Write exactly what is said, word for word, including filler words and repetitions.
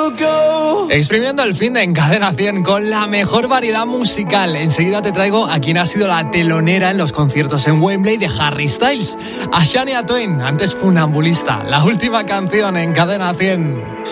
Exprimiendo el fin de Encadena cien con la mejor variedad musical. Enseguida te traigo a quien ha sido la telonera en los conciertos en Wembley de Harry Styles, a Shania Twain, antes funambulista. La última canción en Encadena cien.